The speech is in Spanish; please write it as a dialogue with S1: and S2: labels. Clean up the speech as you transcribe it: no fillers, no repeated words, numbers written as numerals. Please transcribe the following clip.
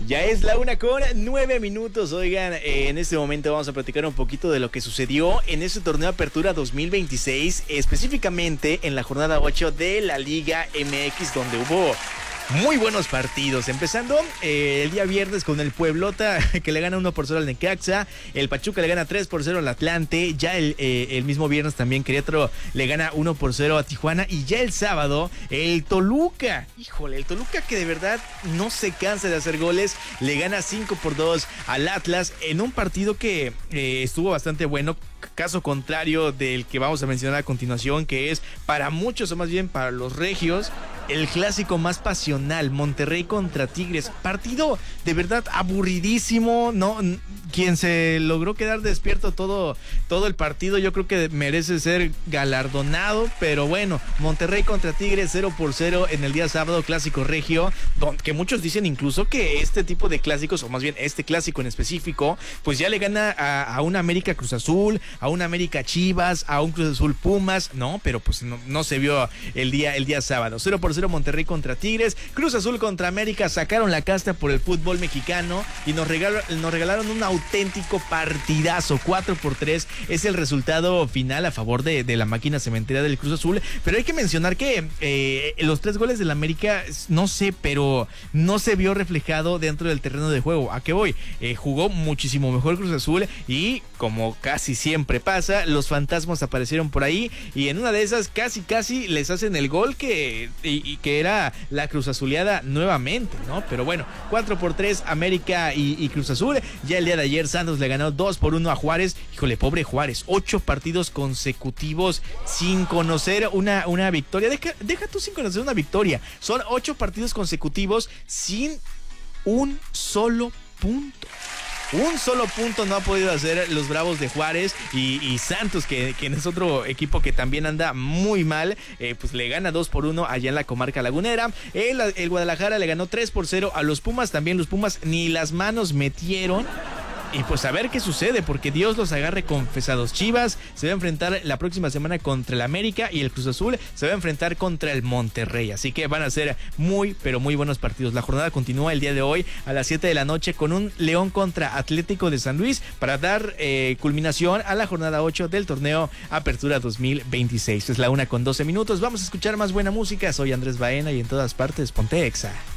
S1: Ya es la 1:09. Oigan, en este momento vamos a platicar un poquito de lo que sucedió en ese torneo Apertura 2026, específicamente en la jornada 8 de la Liga MX, donde hubo muy buenos partidos, empezando el día viernes con el Pueblota que le gana 1-0 al Necaxa, el Pachuca le gana 3-0 al Atlante, ya el mismo viernes también Querétaro le gana 1-0 a Tijuana, y ya el sábado el Toluca, el Toluca que de verdad no se cansa de hacer goles, le gana 5-2 al Atlas en un partido que estuvo bastante bueno, caso contrario del que vamos a mencionar a continuación, que es para muchos, o más bien para los regios, el clásico más pasional, Monterrey contra Tigres. Partido de verdad aburridísimo, ¿no? Quien se logró quedar despierto todo el partido, yo creo que merece ser galardonado, pero bueno, Monterrey contra Tigres 0-0 en el día sábado, clásico regio, que muchos dicen incluso que este tipo de clásicos, o más bien este clásico en específico, pues ya le gana a un América Cruz Azul, a un América Chivas, a un Cruz Azul Pumas, no, pero pues no se vio el día sábado. 0-0 Monterrey contra Tigres, Cruz Azul contra América, sacaron la casta por el fútbol mexicano y nos regalaron un auténtico partidazo. 4-3 es el resultado final a favor de la máquina cementera del Cruz Azul, pero hay que mencionar que los 3 goles del América, no sé, pero no se vio reflejado dentro del terreno de juego. ¿A qué voy? Jugó muchísimo mejor Cruz Azul y, como casi siempre pasa, los fantasmas aparecieron por ahí y en una de esas casi les hacen el gol que era la Cruz Azuleada nuevamente, ¿no? Pero bueno, 4-3 América y Cruz Azul. Ya el día de ayer Santos le ganó 2-1 a Juárez. Híjole, pobre Juárez, 8 partidos consecutivos sin conocer una victoria. Deja tú sin conocer una victoria. Son 8 partidos consecutivos sin un solo punto. Un solo punto no ha podido hacer los Bravos de Juárez, y Santos, que es otro equipo que también anda muy mal, pues le gana 2-1 allá en la comarca lagunera. El Guadalajara le ganó 3-0 a los Pumas, también los Pumas ni las manos metieron. Y pues a ver qué sucede, porque Dios los agarre confesados. Chivas se va a enfrentar la próxima semana contra el América y el Cruz Azul se va a enfrentar contra el Monterrey. Así que van a ser muy, pero muy buenos partidos. La jornada continúa el día de hoy a las 7 de la noche con un León contra Atlético de San Luis para dar culminación a la jornada 8 del torneo Apertura 2026. Es la 1:12. Vamos a escuchar más buena música. Soy Andrés Baena y en todas partes ponte Exa.